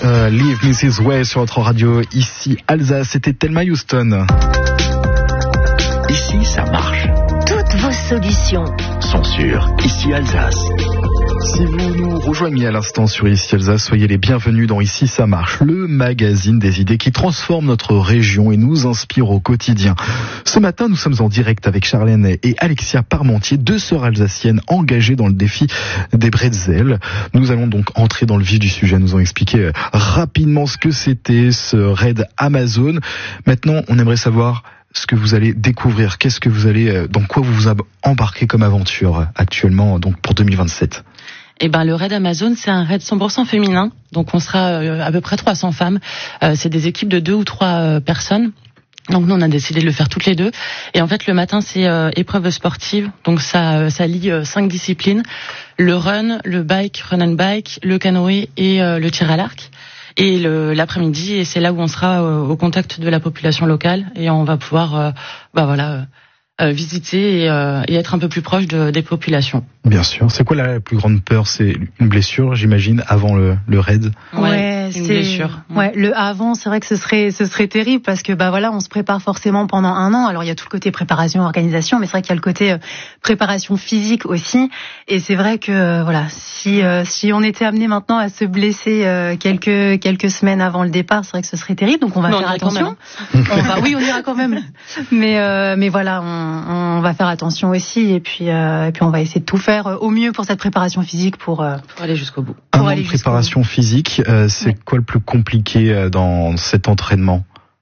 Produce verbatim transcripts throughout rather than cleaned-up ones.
euh, Leave missus Way sur votre radio, ici Alsace, c'était Thelma Houston. Ici, ça marche. Toutes vos solutions sont sur Ici Alsace. Si vous nous rejoignez à l'instant sur Ici Alsace, soyez les bienvenus dans Ici ça marche, le magazine des idées qui transforme notre région et nous inspire au quotidien. Ce matin, nous sommes en direct avec Charlène et Alexia Parmentier, deux sœurs alsaciennes engagées dans le défi des bretzels. Nous allons donc entrer dans le vif du sujet. Nous ont expliqué rapidement ce que c'était ce raid Amazon. Maintenant, on aimerait savoir ce que vous allez découvrir. Qu'est-ce que vous allez, dans quoi vous vous embarquez comme aventure actuellement, donc pour deux mille vingt-sept? Eh ben, le raid Amazon, c'est un raid cent pour cent féminin. Donc, on sera euh, à peu près trois cents femmes. Euh, c'est des équipes de deux ou trois euh, personnes. Donc, nous, on a décidé de le faire toutes les deux. Et en fait, le matin, c'est euh, épreuve sportive. Donc, ça, euh, ça lie euh, cinq disciplines. Le run, le bike, run and bike, le canoë et euh, le tir à l'arc. Et le, l'après-midi, et c'est là où on sera euh, au contact de la population locale. Et on va pouvoir, euh, bah voilà... Euh, Euh, visiter et, euh, et être un peu plus proche de, des populations. Bien sûr. C'est quoi la plus grande peur? C'est une blessure, j'imagine, avant le, le raid? Ouais, ouais c'est une blessure. Ouais, le avant, c'est vrai que ce serait ce serait terrible parce que bah voilà, on se prépare forcément pendant un an. Alors il y a tout le côté préparation, organisation, mais c'est vrai qu'il y a le côté euh, préparation physique aussi. Et c'est vrai que euh, voilà, si euh, si on était amené maintenant à se blesser euh, quelques quelques semaines avant le départ, c'est vrai que ce serait terrible. Donc on va mais faire on attention. On va, oui, on ira quand même. Mais euh, mais voilà, on on va faire attention aussi et puis euh, et puis on va essayer de tout faire au mieux pour cette préparation physique pour, euh, pour aller jusqu'au bout. Un an de préparation physique, euh, c'est oui. quoi le plus compliqué dans cet entraînement?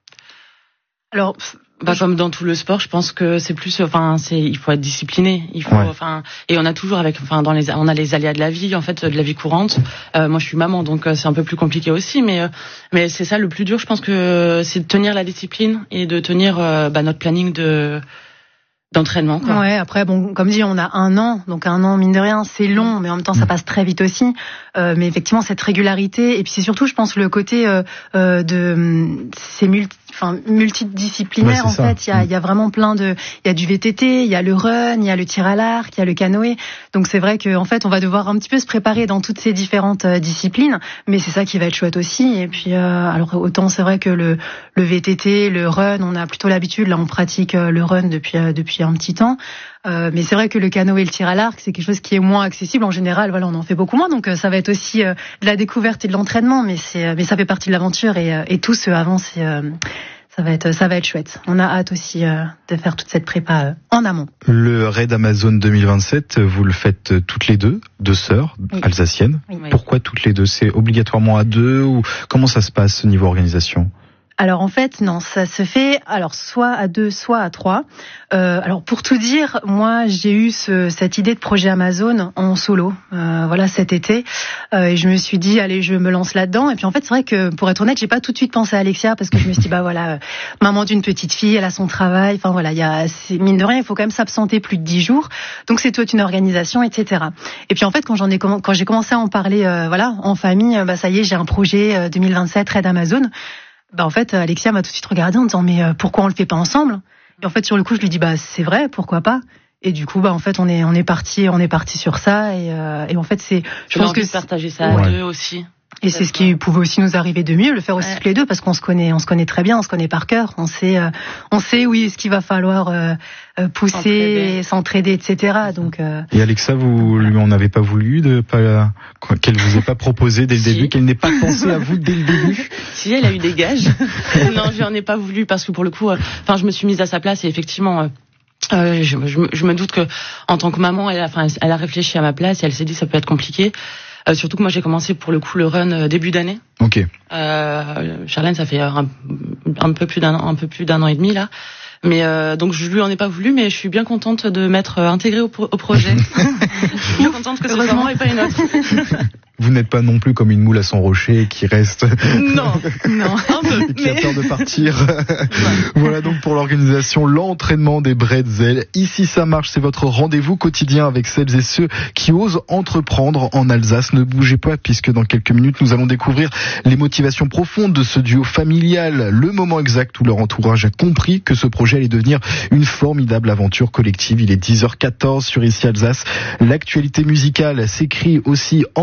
Alors, bah, comme dans tout le sport, je pense que c'est plus, enfin, c'est, il faut être discipliné. Il faut, ouais. enfin, et on a toujours avec, enfin, dans les, on a les aléas de la vie, en fait, de la vie courante. Euh, moi, je suis maman, donc c'est un peu plus compliqué aussi, mais, mais c'est ça le plus dur. Je pense que c'est de tenir la discipline et de tenir, euh, bah, notre planning de d'entraînement, quoi. Ouais, après bon, comme dit, on a un an, donc un an mine de rien, c'est long, mais en même temps ça passe très vite aussi. Euh, mais effectivement cette régularité, et puis c'est surtout, je pense, le côté euh, euh, de c'est multi, enfin multidisciplinaire, ouais, en ça. fait. Il y a, il y a vraiment plein de, il y a du V T T, il y a le run, il y a le tir à l'arc, il y a le canoë. Donc c'est vrai que en fait on va devoir un petit peu se préparer dans toutes ces différentes euh, disciplines, mais c'est ça qui va être chouette aussi. Et puis euh, alors autant c'est vrai que le le V T T, le run, on a plutôt l'habitude. Là on pratique euh, le run depuis euh, depuis un petit temps. Euh, mais c'est vrai que le canoë et le tir à l'arc, c'est quelque chose qui est moins accessible en général. Voilà, on en fait beaucoup moins, donc euh, ça va être aussi euh, de la découverte et de l'entraînement, mais c'est, mais ça fait partie de l'aventure et, euh, et tout ce avant, c'est, euh, ça va être, ça va être chouette. On a hâte aussi euh, de faire toute cette prépa euh, en amont. Le raid Amazon deux mille vingt-sept, vous le faites toutes les deux, deux sœurs oui. alsaciennes. Oui. Pourquoi toutes les deux? C'est obligatoirement à deux ou comment ça se passe au niveau organisation? Alors en fait non, ça se fait alors soit à deux, soit à trois. Euh, alors pour tout dire, moi j'ai eu ce, cette idée de projet Amazon en solo, euh, voilà cet été, euh, et je me suis dit allez je me lance là-dedans. Et puis en fait c'est vrai que pour être honnête, j'ai pas tout de suite pensé à Alexia parce que je me suis dit bah voilà, euh, maman d'une petite fille, elle a son travail, enfin voilà, il y a c'est, mine de rien, il faut quand même s'absenter plus de dix jours, donc c'est toute une organisation, et cetera. Et puis en fait quand j'en ai quand j'ai commencé à en parler, euh, voilà en famille, bah ça y est, j'ai un projet euh, deux mille vingt-sept raid Amazon. Bah en fait Alexia m'a tout de suite regardé en disant mais euh, pourquoi on le fait pas ensemble? Et en fait sur le coup je lui dis bah c'est vrai, pourquoi pas? Et du coup bah en fait on est on est parti on est parti sur ça et euh, et en fait c'est je pense que partager ça à ouais. deux aussi. Et c'est ce qui pouvait aussi nous arriver de mieux, le faire aussi ouais. tous les deux, parce qu'on se connaît, on se connaît très bien, on se connaît par cœur, on sait, euh, on sait oui ce qu'il va falloir euh, pousser, s'entraider, s'entraider, et cetera. Donc. Euh... Et Alexa, vous lui en avez pas voulu de pas qu'elle vous ait pas proposé dès le si. début, qu'elle n'ait pas pensé à vous dès le début. Si elle a eu des gages. Non, j'en ai pas voulu parce que pour le coup, enfin, euh, je me suis mise à sa place et effectivement. Euh, Euh, je, je, je me doute que en tant que maman, elle a, enfin, elle a réfléchi à ma place et elle s'est dit ça peut être compliqué. Euh, surtout que moi j'ai commencé pour le coup le run euh, début d'année. Ok. Euh, Charlène, ça fait un, un peu plus d'un an, un peu plus d'un an et demi là. Mais euh, donc je lui en ai pas voulu, mais je suis bien contente de m'être intégrée au, au projet. Je suis bien contente que ce soit moi et pas une autre. Vous n'êtes pas non plus comme une moule à son rocher qui reste. Non, non, un peu. Qui a peur de partir. Ouais. Voilà donc pour l'organisation, l'entraînement des bretzels. Ici ça marche, c'est votre rendez-vous quotidien avec celles et ceux qui osent entreprendre en Alsace. Ne bougez pas puisque dans quelques minutes nous allons découvrir les motivations profondes de ce duo familial, le moment exact où leur entourage a compris que ce projet allait devenir une formidable aventure collective. Il est dix heures quatorze sur Ici Alsace. L'actualité musicale s'écrit aussi ensemble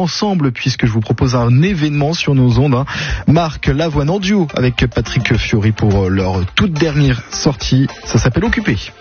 ensemble puisque je vous propose un événement sur nos ondes. Hein. Marc Lavoine en duo avec Patrick Fiori pour leur toute dernière sortie. Ça s'appelle Occupé.